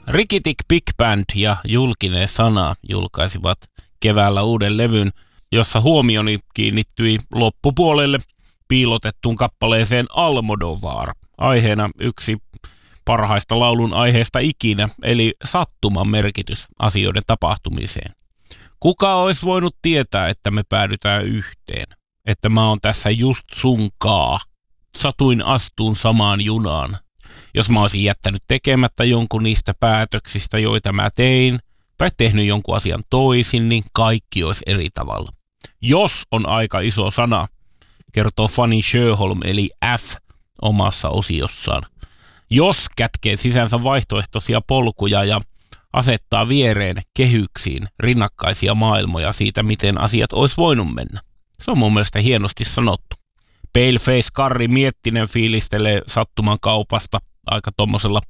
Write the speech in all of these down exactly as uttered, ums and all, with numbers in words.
Rikitik Big Band ja Julkinen sana julkaisivat keväällä uuden levyn, jossa huomioni kiinnittyi loppupuolelle piilotettuun kappaleeseen Almodovar. Aiheena yksi parhaista laulun aiheesta ikinä, eli sattuman merkitys asioiden tapahtumiseen. Kuka olisi voinut tietää, että me päädytään yhteen? Että mä oon tässä just sunkaa. Satuin astuun samaan junaan. Jos mä olisin jättänyt tekemättä jonkun niistä päätöksistä, joita mä tein, tai tehnyt jonkun asian toisin, niin kaikki olisi eri tavalla. Jos on aika iso sana, kertoo Fanny Sjöholm eli F omassa osiossaan. Jos kätkee sisänsä vaihtoehtoisia polkuja ja asettaa viereen kehyksiin rinnakkaisia maailmoja siitä, miten asiat olisi voinut mennä. Se on mun mielestä hienosti sanottu. Paleface Karri Miettinen fiilistelee sattuman kaupasta aika tommosella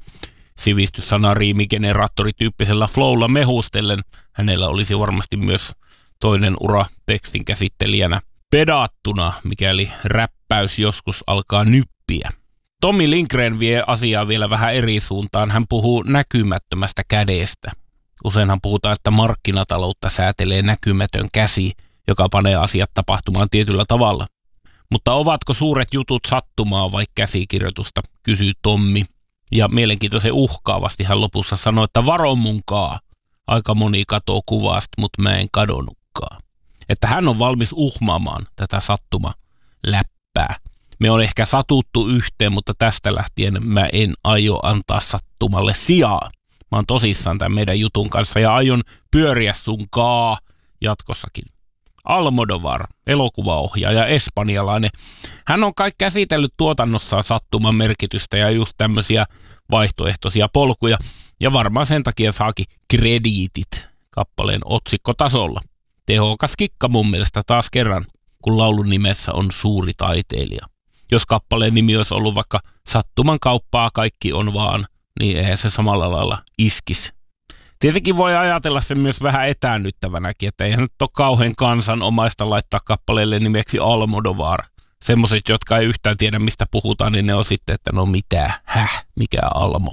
sivistyssana-riimigeneraattorityyppisellä flowlla mehustellen. Hänellä olisi varmasti myös toinen ura tekstin käsittelijänä pedattuna, mikäli räppäys joskus alkaa nyppiä. Tommi Lindgren vie asiaa vielä vähän eri suuntaan. Hän puhuu näkymättömästä kädestä. Useinhan puhutaan, että markkinataloutta säätelee näkymätön käsi, joka panee asiat tapahtumaan tietyllä tavalla. Mutta ovatko suuret jutut sattumaa vai käsikirjoitusta, kysyy Tommi. Ja mielenkiintoisen uhkaavasti hän lopussa sanoi, että varo munkaa. Aika moni katoo kuvasta, mutta mä en kadonnutkaan. Että hän on valmis uhmaamaan tätä sattuma-läppää. Me on ehkä satuttu yhteen, mutta tästä lähtien mä en aio antaa sattumalle sijaa. Mä oon tosissaan tämän meidän jutun kanssa ja aion pyöriä sunkaa jatkossakin. Almodovar, elokuvaohjaaja, espanjalainen. Hän on kai käsitellyt tuotannossaan sattuman merkitystä ja just tämmöisiä vaihtoehtoisia polkuja. Ja varmaan sen takia saakin krediitit kappaleen otsikkotasolla. Tehokas kikka mun mielestä taas kerran, kun laulun nimessä on suuri taiteilija. Jos kappaleen nimi olisi ollut vaikka sattuman kauppaa kaikki on vaan, niin eihän se samalla lailla iskisi. Tietenkin voi ajatella sen myös vähän etäännyttävänäkin, että eihän nyt ole kauhean kansanomaista laittaa kappaleelle nimeksi Almodovar. Semmoiset, jotka ei yhtään tiedä mistä puhutaan, niin ne on sitten, että no mitä, häh, mikä Almo.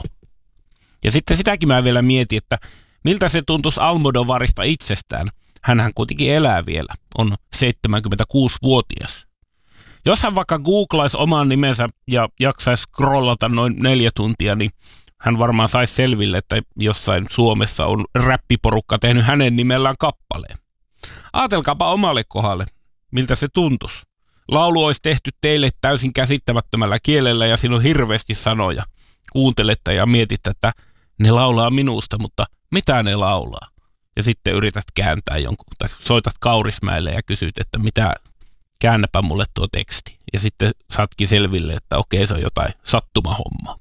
Ja sitten sitäkin mä vielä mietin, että miltä se tuntuisi Almodovarista itsestään. Hänhän kuitenkin elää vielä, on seitsemänkymmentäkuusivuotias. Jos hän vaikka googlaisi oman nimensä ja jaksaisi scrollata noin neljä tuntia, niin hän varmaan saisi selville, että jossain Suomessa on räppiporukka tehnyt hänen nimellään kappaleen. Aatelkaapa omalle kohdalle, miltä se tuntuisi. Laulu olisi tehty teille täysin käsittämättömällä kielellä ja siinä on hirveästi sanoja. Kuuntelette ja mietitte, että ne laulaa minusta, mutta mitä ne laulaa? Ja sitten yrität kääntää jonkun, tai soitat Kaurismäelle ja kysyt, että mitä, käännäpä mulle tuo teksti. Ja sitten saatkin selville, että okei, se on jotain sattumahommaa.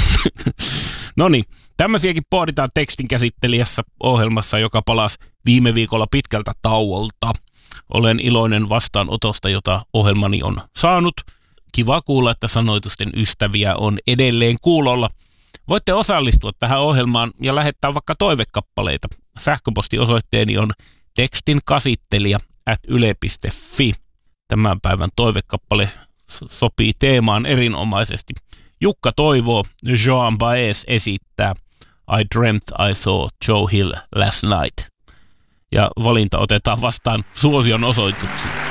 No niin, tämmöisiäkin pohditaan tekstin käsittelijässä ohjelmassa, joka palasi viime viikolla pitkältä tauolta. Olen iloinen vastaanotosta, jota ohjelmani on saanut. Kiva kuulla, että sanoitusten ystäviä on edelleen kuulolla. Voitte osallistua tähän ohjelmaan ja lähettää vaikka toivekappaleita. Sähköpostiosoitteeni on tekstinkasittelija at yle piste fi. Tämän päivän toivekappale sopii teemaan erinomaisesti. Jukka toivoo, Joan Baez esittää I dreamt I saw Joe Hill last night. Ja valinta otetaan vastaan suosion osoituksiin.